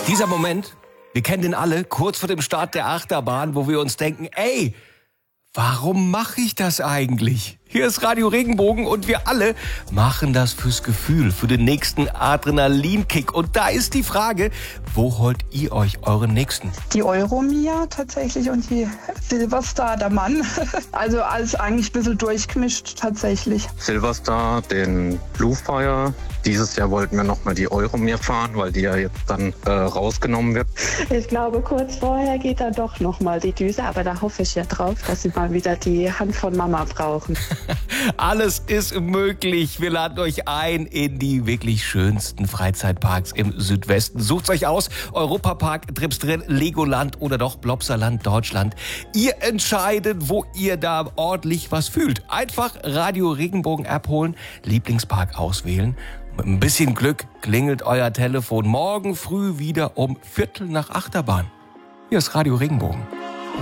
Dieser Moment, wir kennen den alle, kurz vor dem Start der Achterbahn, wo wir uns denken, ey, warum mache ich das eigentlich? Hier ist Radio Regenbogen und wir alle machen das fürs Gefühl, für den nächsten Adrenalinkick. Und da ist die Frage, wo holt ihr euch euren Nächsten? Die Euromia tatsächlich und die Silverstar, der Mann. Also alles eigentlich ein bisschen durchgemischt tatsächlich. Silverstar, den Bluefire. Dieses Jahr wollten wir nochmal die Euromir fahren, weil die ja jetzt dann rausgenommen wird. Ich glaube, kurz vorher geht dann doch nochmal die Düse, aber da hoffe ich ja drauf, dass sie mal wieder die Hand von Mama brauchen. Alles ist möglich. Wir laden euch ein in die wirklich schönsten Freizeitparks im Südwesten. Sucht's euch aus. Europapark, Tripsdrill, Legoland oder doch Blopsaland Deutschland. Ihr entscheidet, wo ihr da ordentlich was fühlt. Einfach Radio Regenbogen App holen, Lieblingspark auswählen. Mit ein bisschen Glück klingelt euer Telefon morgen früh wieder um 7:45 Achterbahn. Hier ist Radio Regenbogen.